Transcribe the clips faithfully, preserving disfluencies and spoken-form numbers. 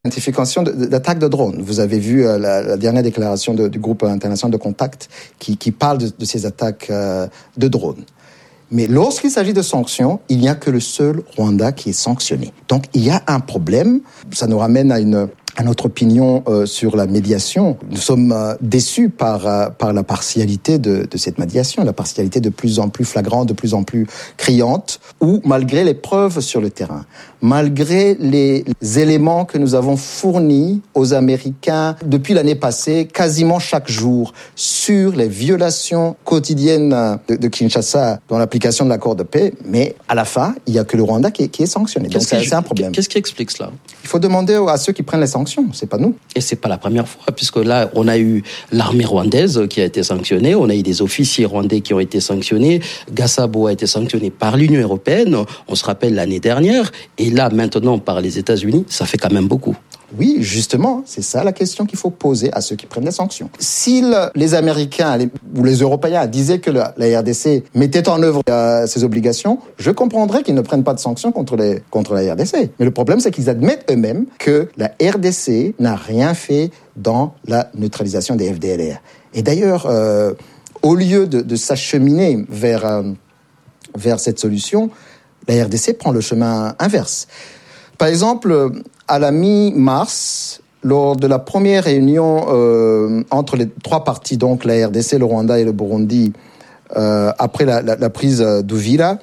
Identification d'attaques de drones. Vous avez vu la, la dernière déclaration de, du groupe international de contact qui, qui parle de, de ces attaques euh, de drones. Mais lorsqu'il s'agit de sanctions, il n'y a que le seul Rwanda qui est sanctionné. Donc il y a un problème. Ça nous ramène à une à notre opinion euh, sur la médiation. Nous sommes euh, déçus par euh, par la partialité de, de cette médiation, la partialité de plus en plus flagrante, de plus en plus criante, où malgré les preuves sur le terrain, malgré les, les éléments que nous avons fournis aux Américains depuis l'année passée, quasiment chaque jour, sur les violations quotidiennes de, de Kinshasa dans l'application de l'accord de paix, mais à la fin, il n'y a que le Rwanda qui est, qui est sanctionné. Donc c'est, c'est un problème. Qu'est-ce qui explique cela ? Il faut demander à ceux qui prennent les sanctions. C'est pas nous. Et c'est pas la première fois, puisque là, on a eu l'armée rwandaise qui a été sanctionnée, on a eu des officiers rwandais qui ont été sanctionnés, Gasabo a été sanctionné par l'Union européenne, on se rappelle l'année dernière, et là, maintenant, par les États-Unis, ça fait quand même beaucoup. Oui, justement, c'est ça la question qu'il faut poser à ceux qui prennent les sanctions. Si le, les Américains les, ou les Européens disaient que la, la R D C mettait en œuvre euh, ses obligations, je comprendrais qu'ils ne prennent pas de sanctions contre, les, contre la R D C. Mais le problème, c'est qu'ils admettent eux-mêmes que la R D C n'a rien fait dans la neutralisation des F D L R. Et d'ailleurs, euh, au lieu de, de s'acheminer vers, euh, vers cette solution, la R D C prend le chemin inverse. Par exemple, à la mi-mars, lors de la première réunion euh, entre les trois parties, donc la R D C, le Rwanda et le Burundi, euh, après la, la, la prise d'Uvira,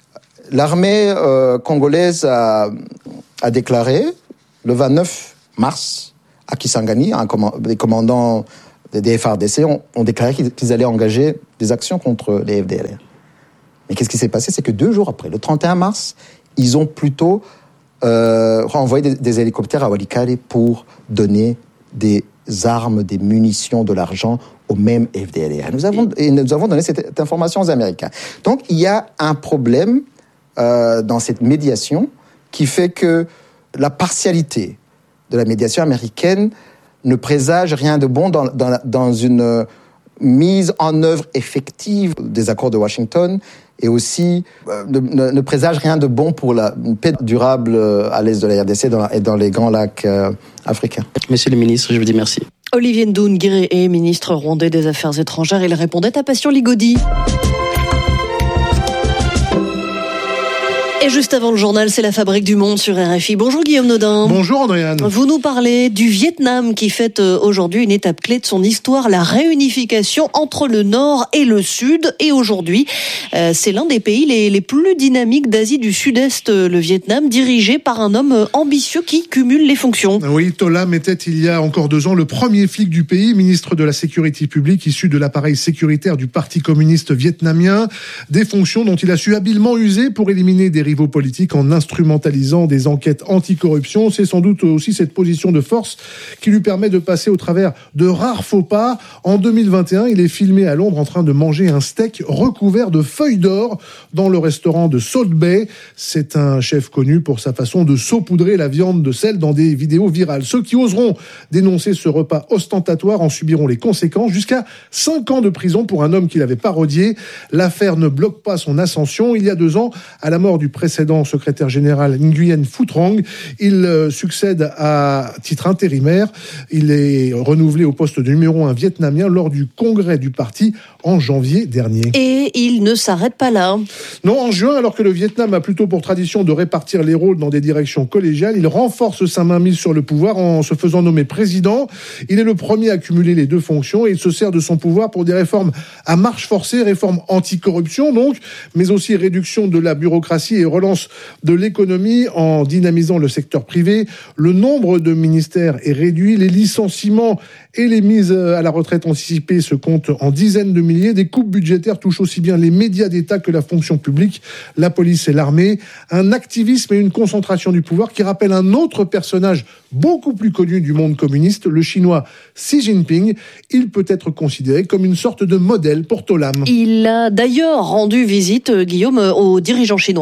l'armée euh, congolaise a, a déclaré, le vingt-neuf mars, à Kisangani, un command, les commandants des F A R D C ont, ont déclaré qu'ils, qu'ils allaient engager des actions contre les F D L R. Mais qu'est-ce qui s'est passé ? C'est que deux jours après, le trente et un mars, ils ont plutôt Euh, envoyer des, des hélicoptères à Walikale pour donner des armes, des munitions, de l'argent aux mêmes F D L R. Nous avons, et nous avons donné cette information aux Américains. Donc, il y a un problème euh, dans cette médiation qui fait que la partialité de la médiation américaine ne présage rien de bon dans, dans, dans une mise en œuvre effective des accords de Washington et aussi euh, ne, ne présage rien de bon pour la paix durable à l'est de la R D C dans, et dans les grands lacs euh, africains. Monsieur le ministre, je vous dis merci. Olivier Ndoun-Guiré est ministre rwandais des Affaires étrangères. Il répondait à Passion Ligodi. Et juste avant le journal, c'est la Fabrique du Monde sur R F I. Bonjour Guillaume Nodin. Bonjour Andréane. Vous nous parlez du Vietnam qui fête aujourd'hui une étape clé de son histoire, la réunification entre le Nord et le Sud. Et aujourd'hui, euh, c'est l'un des pays les, les plus dynamiques d'Asie du Sud-Est, le Vietnam, dirigé par un homme ambitieux qui cumule les fonctions. Oui, Tholam était il y a encore deux ans le premier flic du pays, ministre de la Sécurité publique, issu de l'appareil sécuritaire du Parti communiste vietnamien. Des fonctions dont il a su habilement user pour éliminer des rivaux politiques en instrumentalisant des enquêtes anticorruption. C'est sans doute aussi cette position de force qui lui permet de passer au travers de rares faux pas. En deux mille vingt et un, il est filmé à Londres en train de manger un steak recouvert de feuilles d'or dans le restaurant de Salt Bay. C'est un chef connu pour sa façon de saupoudrer la viande de sel dans des vidéos virales. Ceux qui oseront dénoncer ce repas ostentatoire en subiront les conséquences, jusqu'à cinq ans de prison pour un homme qui l'avait parodié. L'affaire ne bloque pas son ascension. Il y a deux ans, à la mort du précédent secrétaire général Nguyen Phu Trong, il euh, succède à titre intérimaire. Il est renouvelé au poste de numéro un vietnamien lors du congrès du parti en janvier dernier. Et il ne s'arrête pas là. Non, en juin, alors que le Vietnam a plutôt pour tradition de répartir les rôles dans des directions collégiales, il renforce sa mainmise sur le pouvoir en se faisant nommer président. Il est le premier à cumuler les deux fonctions et il se sert de son pouvoir pour des réformes à marche forcée, réformes anticorruption donc, mais aussi réduction de la bureaucratie et relance de l'économie en dynamisant le secteur privé. Le nombre de ministères est réduit, les licenciements et les mises à la retraite anticipée se comptent en dizaines de milliers. Des coupes budgétaires touchent aussi bien les médias d'État que la fonction publique, la police et l'armée. Un activisme et une concentration du pouvoir qui rappellent un autre personnage beaucoup plus connu du monde communiste, le chinois Xi Jinping. Il peut être considéré comme une sorte de modèle pour Tholam. Il a d'ailleurs rendu visite, Guillaume, aux dirigeants chinois. Oui,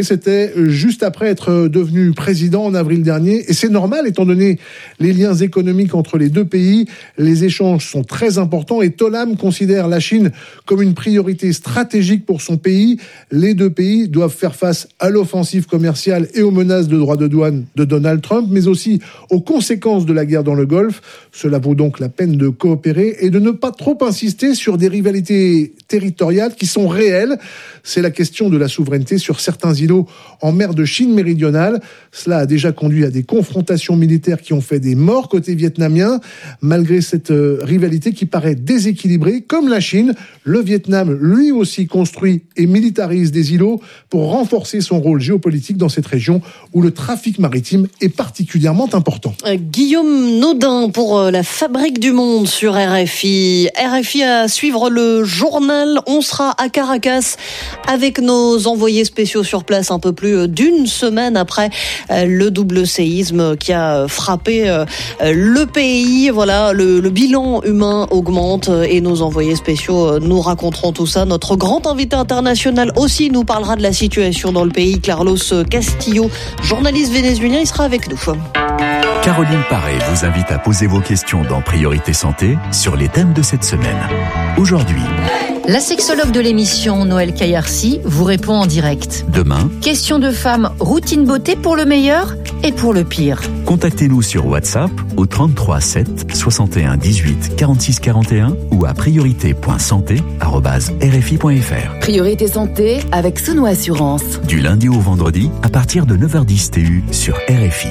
c'était juste après être devenu président en avril dernier. Et c'est normal, étant donné les liens économiques entre les deux pays. Les échanges sont très importants et Tolam considère la Chine comme une priorité stratégique pour son pays. Les deux pays doivent faire face à l'offensive commerciale et aux menaces de droits de douane de Donald Trump, mais aussi aux conséquences de la guerre dans le Golfe. Cela vaut donc la peine de coopérer et de ne pas trop insister sur des rivalités territoriales qui sont réelles. C'est la question de la souveraineté sur certains îlots en mer de Chine méridionale. Cela a déjà conduit à des confrontations militaires qui ont fait des morts côté vietnamien. Malgré cette rivalité qui paraît déséquilibrée, comme la Chine, le Vietnam lui aussi construit et militarise des îlots pour renforcer son rôle géopolitique dans cette région où le trafic maritime est particulièrement important. Euh, Guillaume Naudin pour la Fabrique du Monde sur R F I. R F I à suivre le journal. On sera à Caracas avec nos envoyés spéciaux sur place un peu plus d'une semaine après le double séisme qui a frappé le pays. Voilà, le, le bilan humain augmente et nos envoyés spéciaux nous raconteront tout ça. Notre grand invité international aussi nous parlera de la situation dans le pays. Carlos Castillo, journaliste vénézuélien, il sera avec nous. Caroline Paré vous invite à poser vos questions dans Priorité Santé sur les thèmes de cette semaine. Aujourd'hui, la sexologue de l'émission, Noël Kayarsi, vous répond en direct. Demain, question de femme, routine beauté pour le meilleur et pour le pire. Contactez-nous sur WhatsApp au trente-trois sept soixante et un dix-huit quarante-six quarante et un ou à priorité point santé arobase r f i point f r. Priorité Santé avec Sono Assurance. Du lundi au vendredi à partir de neuf heures dix T U sur R F I.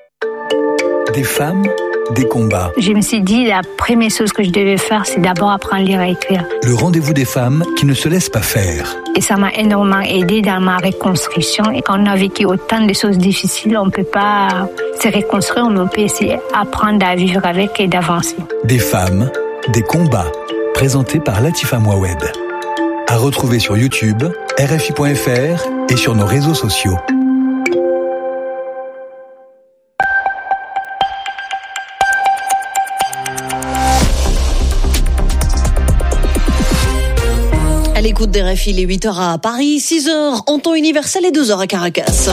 Des femmes, des combats. Je me suis dit, la première chose que je devais faire, c'est d'abord apprendre à lire et écrire. Le rendez-vous des femmes qui ne se laissent pas faire. Et ça m'a énormément aidé dans ma reconstruction. Et quand on a vécu autant de choses difficiles, on ne peut pas se reconstruire, mais on peut essayer d'apprendre à vivre avec et d'avancer. Des femmes, des combats. Présenté par Latifa Mouawed. À retrouver sur YouTube, R F I point F R et sur nos réseaux sociaux. À l'écoute des R F I, les huit heures à Paris, six heures en temps universel et deux heures à Caracas.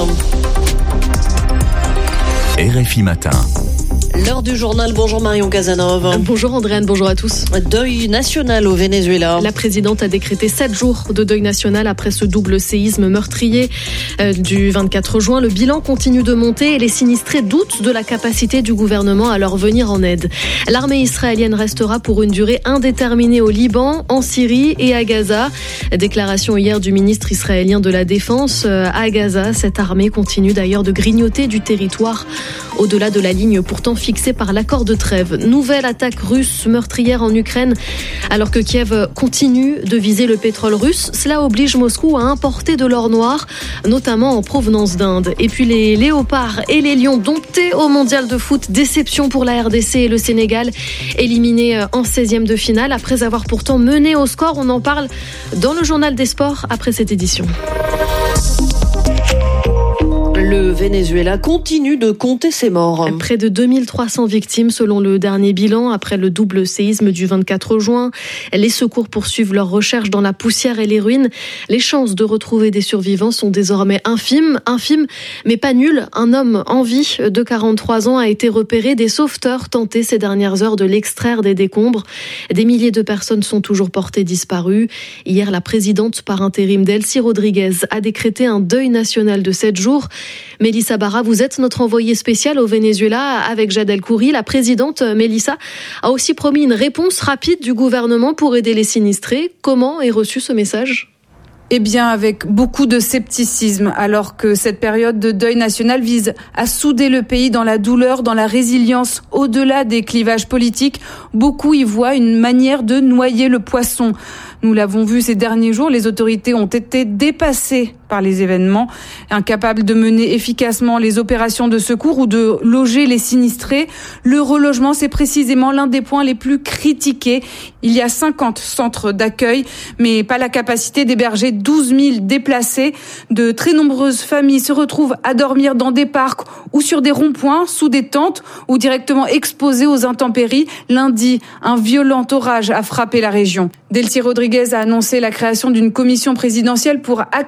R F I Matin. L'heure du journal, bonjour Marion Casanova. Bonjour Andréane, bonjour à tous. Deuil national au Venezuela. La présidente a décrété sept jours de deuil national après ce double séisme meurtrier du vingt-quatre juin. Le bilan continue de monter et les sinistrés doutent de la capacité du gouvernement à leur venir en aide. L'armée israélienne restera pour une durée indéterminée au Liban, en Syrie et à Gaza. Déclaration hier du ministre israélien de la Défense à Gaza. Cette armée continue d'ailleurs de grignoter du territoire au-delà de la ligne pourtant fixée par l'accord de trêve. Nouvelle attaque russe meurtrière en Ukraine alors que Kiev continue de viser le pétrole russe. Cela oblige Moscou à importer de l'or noir, notamment en provenance d'Inde. Et puis les léopards et les lions domptés au mondial de foot. Déception pour la R D C et le Sénégal, éliminés en seizième de finale après avoir pourtant mené au score. On en parle dans le journal des sports après cette édition. Le Venezuela continue de compter ses morts. Près de deux mille trois cents victimes selon le dernier bilan après le double séisme du vingt-quatre juin. Les secours poursuivent leurs recherches dans la poussière et les ruines. Les chances de retrouver des survivants sont désormais infimes, infimes, mais pas nulles. Un homme en vie de quarante-trois ans a été repéré. Des sauveteurs tentaient ces dernières heures de l'extraire des décombres. Des milliers de personnes sont toujours portées disparues. Hier, la présidente par intérim Delcy Rodriguez a décrété un deuil national de sept jours. Mélissa Barra, vous êtes notre envoyée spéciale au Venezuela avec Jad El-Khoury. La présidente Mélissa a aussi promis une réponse rapide du gouvernement pour aider les sinistrés. Comment est reçu ce message ? Eh bien, avec beaucoup de scepticisme, alors que cette période de deuil national vise à souder le pays dans la douleur, dans la résilience, au-delà des clivages politiques. Beaucoup y voient une manière de noyer le poisson. Nous l'avons vu ces derniers jours, les autorités ont été dépassées par les événements, incapables de mener efficacement les opérations de secours ou de loger les sinistrés. Le relogement, c'est précisément l'un des points les plus critiqués. Il y a cinquante centres d'accueil, mais pas la capacité d'héberger douze mille déplacés. De très nombreuses familles se retrouvent à dormir dans des parcs ou sur des ronds-points, sous des tentes ou directement exposées aux intempéries. Lundi, un violent orage a frappé la région. Delcy Rodriguez a annoncé la création d'une commission présidentielle pour accélérer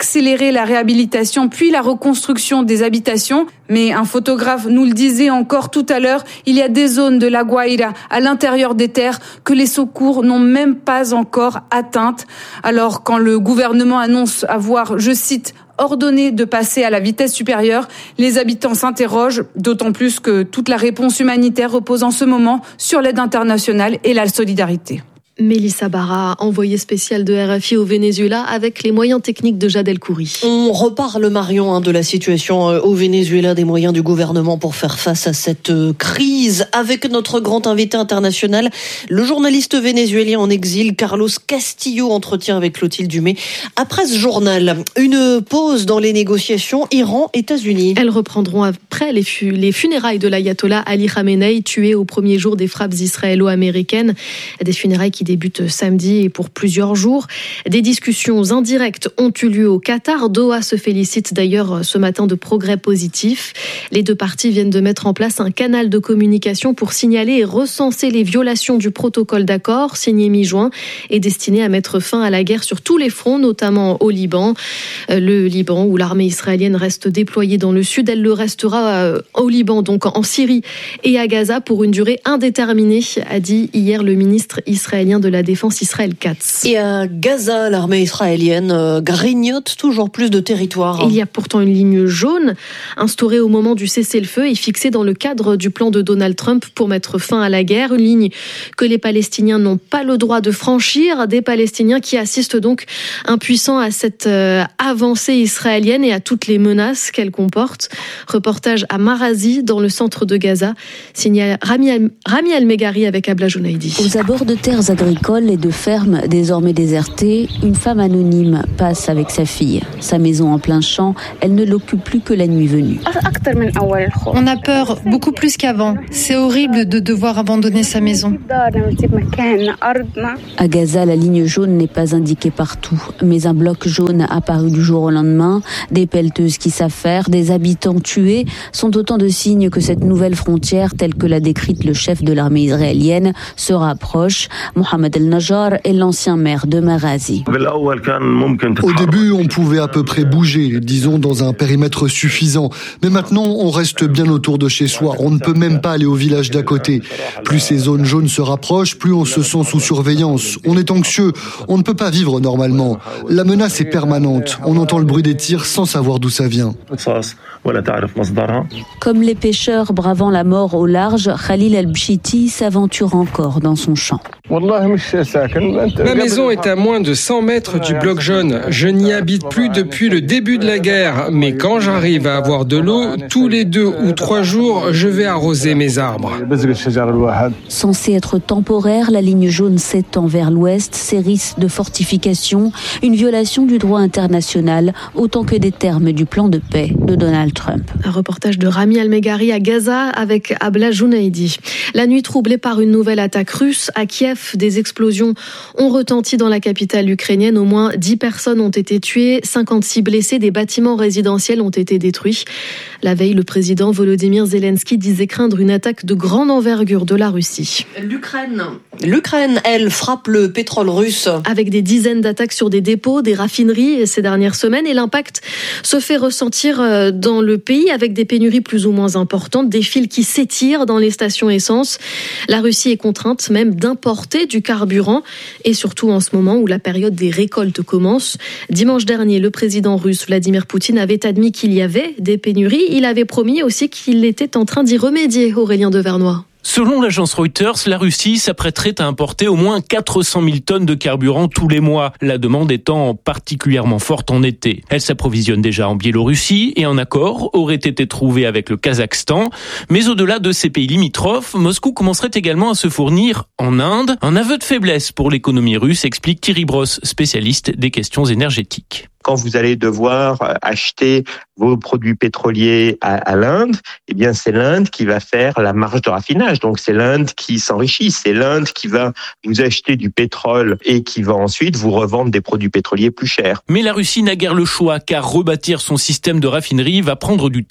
accélérer la réhabilitation puis la reconstruction des habitations. Mais un photographe nous le disait encore tout à l'heure, il y a des zones de La Guaira à l'intérieur des terres que les secours n'ont même pas encore atteintes. Alors quand le gouvernement annonce avoir, je cite, ordonné de passer à la vitesse supérieure, les habitants s'interrogent, d'autant plus que toute la réponse humanitaire repose en ce moment sur l'aide internationale et la solidarité. Mélissa Barra, envoyée spéciale de R F I au Venezuela avec les moyens techniques de Jad El-Khouri. On reparle, Marion, hein, de la situation au Venezuela, des moyens du gouvernement pour faire face à cette crise, avec notre grand invité international, le journaliste vénézuélien en exil, Carlos Castillo, entretien avec Clotilde Dumais. Après ce journal, une pause dans les négociations Iran-États-Unis. Elles reprendront après les, fu- les funérailles de l'ayatollah Ali Khamenei, tué au premier jour des frappes israélo-américaines. Des funérailles qui débute samedi et pour plusieurs jours. Des discussions indirectes ont eu lieu au Qatar. Doha se félicite d'ailleurs ce matin de progrès positifs. Les deux parties viennent de mettre en place un canal de communication pour signaler et recenser les violations du protocole d'accord signé mi-juin et destiné à mettre fin à la guerre sur tous les fronts, notamment au Liban. Le Liban où l'armée israélienne reste déployée dans le sud, elle le restera au Liban, donc en Syrie et à Gaza pour une durée indéterminée, a dit hier le ministre israélien de la Défense Israël Katz. Et à Gaza, l'armée israélienne euh, grignote toujours plus de territoire. Il y a pourtant une ligne jaune instaurée au moment du cessez-le-feu et fixée dans le cadre du plan de Donald Trump pour mettre fin à la guerre. Une ligne que les Palestiniens n'ont pas le droit de franchir. Des Palestiniens qui assistent donc impuissants à cette euh, avancée israélienne et à toutes les menaces qu'elle comporte. Reportage à Marazi, dans le centre de Gaza. Signé Rami, Al- Rami Al-Megari avec Abla Jounaidi. Aux abords de terres agricoles et de fermes désormais désertées, une femme anonyme passe avec sa fille. Sa maison en plein champ, elle ne l'occupe plus que la nuit venue. On a peur beaucoup plus qu'avant. C'est horrible de devoir abandonner sa maison. À Gaza, la ligne jaune n'est pas indiquée partout, mais un bloc jaune apparu du jour au lendemain, des pelleteuses qui s'affairent, des habitants tués, sont autant de signes que cette nouvelle frontière, telle que l'a décrite le chef de l'armée israélienne, se rapproche. Mohamed El-Najjar est l'ancien maire de Marazi. Au début, on pouvait à peu près bouger, disons dans un périmètre suffisant. Mais maintenant, on reste bien autour de chez soi. On ne peut même pas aller au village d'à côté. Plus ces zones jaunes se rapprochent, plus on se sent sous surveillance. On est anxieux. On ne peut pas vivre normalement. La menace est permanente. On entend le bruit des tirs sans savoir d'où ça vient. Comme les pêcheurs bravant la mort au large, Khalil El-Bchiti s'aventure encore dans son champ. Ma maison est à moins de cent mètres du bloc jaune. Je n'y habite plus depuis le début de la guerre. Mais quand j'arrive à avoir de l'eau, tous les deux ou trois jours, je vais arroser mes arbres. Censée être temporaire, la ligne jaune s'étend vers l'ouest, séris de fortifications, une violation du droit international, autant que des termes du plan de paix de Donald Trump. Un reportage de Rami Al-Megari à Gaza avec Abla Jounaidi. La nuit troublée par une nouvelle attaque russe à Kiev. Des explosions ont retenti dans la capitale ukrainienne. Au moins dix personnes ont été tuées, cinquante-six blessés. Des bâtiments résidentiels ont été détruits. La veille, le président Volodymyr Zelensky disait craindre une attaque de grande envergure de la Russie. L'Ukraine, l'Ukraine, elle, frappe le pétrole russe. Avec des dizaines d'attaques sur des dépôts, des raffineries ces dernières semaines. Et l'impact se fait ressentir dans le pays avec des pénuries plus ou moins importantes, des fils qui s'étirent dans les stations essence. La Russie est contrainte même d'importer du carburant et surtout en ce moment où la période des récoltes commence. Dimanche dernier, le président russe Vladimir Poutine avait admis qu'il y avait des pénuries. Il avait promis aussi qu'il était en train d'y remédier, Aurélien Devernois. Selon l'agence Reuters, la Russie s'apprêterait à importer au moins quatre cent mille tonnes de carburant tous les mois, la demande étant particulièrement forte en été. Elle s'approvisionne déjà en Biélorussie et un accord aurait été trouvé avec le Kazakhstan. Mais au-delà de ces pays limitrophes, Moscou commencerait également à se fournir en Inde. Un aveu de faiblesse pour l'économie russe, explique Thierry Brosse, spécialiste des questions énergétiques. Quand vous allez devoir acheter vos produits pétroliers à, à l'Inde, eh bien c'est l'Inde qui va faire la marge de raffinage. Donc c'est l'Inde qui s'enrichit, c'est l'Inde qui va vous acheter du pétrole et qui va ensuite vous revendre des produits pétroliers plus chers. Mais la Russie n'a guère le choix, car rebâtir son système de raffinerie va prendre du temps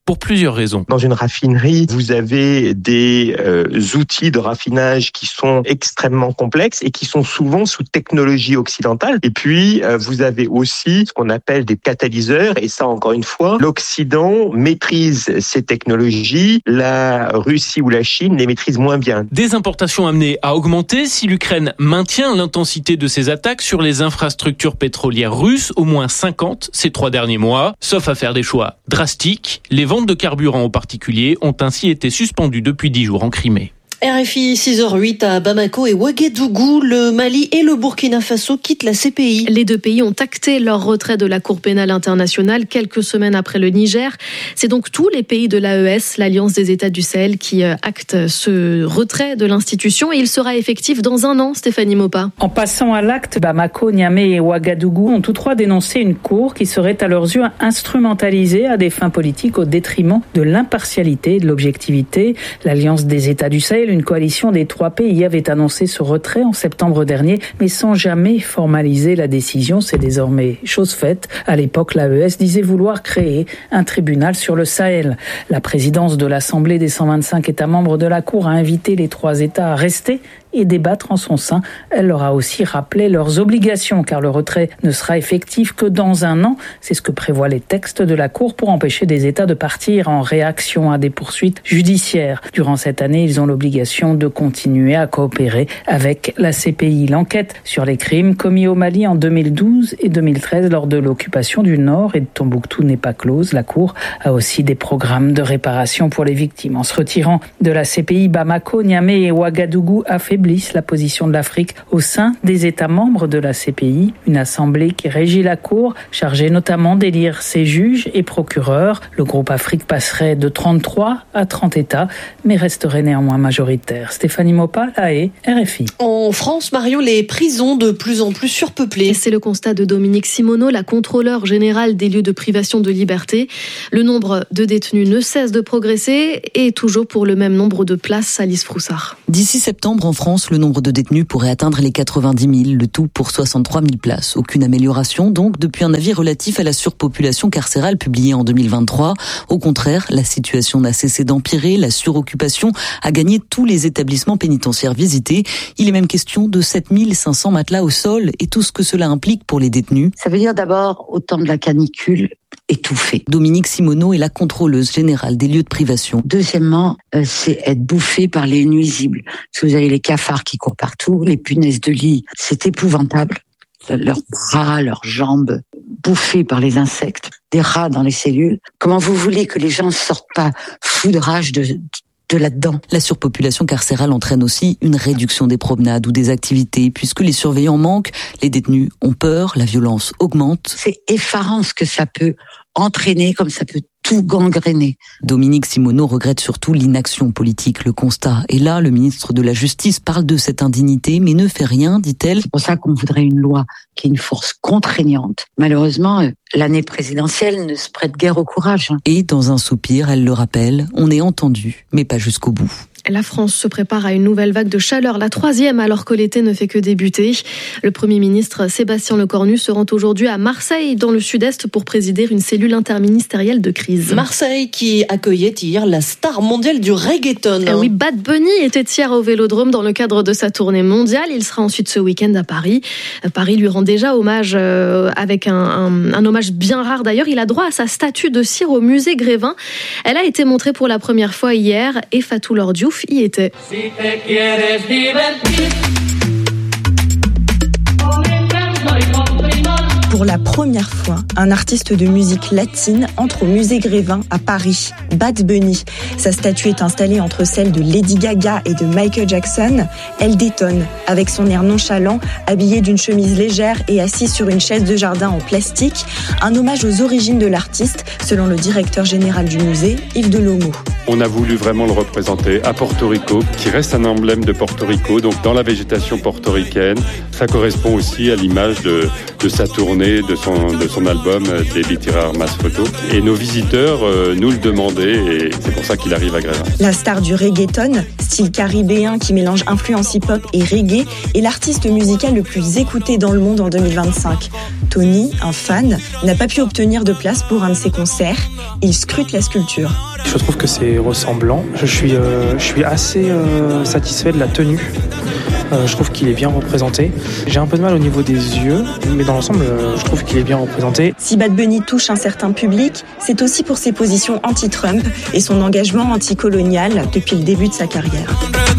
pour plusieurs raisons. Dans une raffinerie, vous avez des euh, outils de raffinage qui sont extrêmement complexes et qui sont souvent sous technologie occidentale. Et puis, euh, vous avez aussi ce qu'on appelle des catalyseurs. Et ça, encore une fois, l'Occident maîtrise ces technologies. La Russie ou la Chine les maîtrise moins bien. Des importations amenées à augmenter si l'Ukraine maintient l'intensité de ses attaques sur les infrastructures pétrolières russes, au moins cinquante ces trois derniers mois. Sauf à faire des choix drastiques, les ventes de carburant en particulier ont ainsi été suspendues depuis dix jours en Crimée. R F I six heures huit à Bamako et Ouagadougou, le Mali et le Burkina Faso quittent la C P I. Les deux pays ont acté leur retrait de la Cour pénale internationale quelques semaines après le Niger. C'est donc tous les pays de l'A E S, l'Alliance des États du Sahel, qui actent ce retrait de l'institution et il sera effectif dans un an, Stéphanie Mopa. En passant à l'acte, Bamako, Niamey et Ouagadougou ont tous trois dénoncé une cour qui serait à leurs yeux instrumentalisée à des fins politiques au détriment de l'impartialité et de l'objectivité. L'Alliance des États du Sahel, une coalition des trois pays, avait annoncé ce retrait en septembre dernier, mais sans jamais formaliser la décision. C'est désormais chose faite. À l'époque, l'A E S disait vouloir créer un tribunal sur le Sahel. La présidence de l'Assemblée des cent vingt-cinq États membres de la Cour a invité les trois États à rester et débattre en son sein. Elle leur a aussi rappelé leurs obligations, car le retrait ne sera effectif que dans un an. C'est ce que prévoient les textes de la Cour pour empêcher des États de partir en réaction à des poursuites judiciaires. Durant cette année, ils ont l'obligation de continuer à coopérer avec la C P I. L'enquête sur les crimes commis au Mali en deux mille douze et deux mille treize lors de l'occupation du Nord et de Tombouctou n'est pas close. La Cour a aussi des programmes de réparation pour les victimes. En se retirant de la C P I, Bamako, Niamey et Ouagadougou affaiblissent la position de l'Afrique au sein des États membres de la C P I. Une assemblée qui régit la Cour, chargée notamment d'élire ses juges et procureurs. Le groupe Afrique passerait de trente-trois à trente États, mais resterait néanmoins majoritaire. Stéphanie Mopa, La Haye, R F I. En France, Marion, les prisons de plus en plus surpeuplées. C'est le constat de Dominique Simoneau, la contrôleure générale des lieux de privation de liberté. Le nombre de détenus ne cesse de progresser et toujours pour le même nombre de places. Alice Froussard. D'ici septembre, en France, le nombre de détenus pourrait atteindre les quatre-vingt-dix mille, le tout pour soixante-trois mille places. Aucune amélioration donc depuis un avis relatif à la surpopulation carcérale publié en deux mille vingt-trois. Au contraire, la situation n'a cessé d'empirer, la suroccupation a gagné tous les établissements pénitentiaires visités. Il est même question de sept mille cinq cents matelas au sol et tout ce que cela implique pour les détenus. Ça veut dire d'abord, au temps de la canicule, étouffé. Dominique Simoneau est la contrôleuse générale des lieux de privation. Deuxièmement, euh, c'est être bouffé par les nuisibles. Parce que vous avez les cafards qui courent partout, les punaises de lit, c'est épouvantable. Leurs bras, leurs jambes, bouffés par les insectes, des rats dans les cellules. Comment vous voulez que les gens ne sortent pas fous de rage de... de là-dedans. La surpopulation carcérale entraîne aussi une réduction des promenades ou des activités, puisque les surveillants manquent, les détenus ont peur, la violence augmente. C'est effarant ce que ça peut entraîner, comme ça peut tout gangréner. Dominique Simoneau regrette surtout l'inaction politique. Le constat est là, le ministre de la Justice parle de cette indignité, mais ne fait rien, dit-elle. C'est pour ça qu'on voudrait une loi qui est une force contraignante. Malheureusement, l'année présidentielle ne se prête guère au courage. Et dans un soupir, elle le rappelle, on est entendu, mais pas jusqu'au bout. La France se prépare à une nouvelle vague de chaleur, la troisième, alors que l'été ne fait que débuter. Le Premier ministre Sébastien Lecornu se rend aujourd'hui à Marseille, dans le sud-est, pour présider une cellule interministérielle de crise. Marseille qui accueillait hier la star mondiale du reggaeton. Eh oui, Bad Bunny était hier au Vélodrome dans le cadre de sa tournée mondiale. Il sera ensuite ce week-end à Paris. Paris lui rend déjà hommage euh, avec un, un, un hommage bien rare d'ailleurs. Il a droit à sa statue de cire au musée Grévin. Elle a été montrée pour la première fois hier et Fatou Lord Diouf y était. Si te quieres divertir. Pour la première fois, un artiste de musique latine entre au musée Grévin à Paris, Bad Bunny. Sa statue est installée entre celle de Lady Gaga et de Michael Jackson. Elle détonne, avec son air nonchalant, habillé d'une chemise légère et assis sur une chaise de jardin en plastique. Un hommage aux origines de l'artiste, selon le directeur général du musée, Yves Delomo. On a voulu vraiment le représenter à Porto Rico, qui reste un emblème de Porto Rico, donc dans la végétation portoricaine. Ça correspond aussi à l'image de, de sa tournée tournée de son, de son album des littéraires mass photo. Et nos visiteurs euh, nous le demandaient et c'est pour ça qu'il arrive à Grévin. La star du reggaeton, style caribéen qui mélange influence hip-hop et reggae, est l'artiste musical le plus écouté dans le monde en deux mille vingt-cinq. Tony, un fan, n'a pas pu obtenir de place pour un de ses concerts. Il scrute la sculpture. Je trouve que c'est ressemblant. Je suis, euh, je suis assez euh, satisfait de la tenue. Euh, je trouve qu'il est bien représenté. J'ai un peu de mal au niveau des yeux, mais dans l'ensemble, euh, je trouve qu'il est bien représenté. Si Bad Bunny touche un certain public, c'est aussi pour ses positions anti-Trump et son engagement anticolonial depuis le début de sa carrière.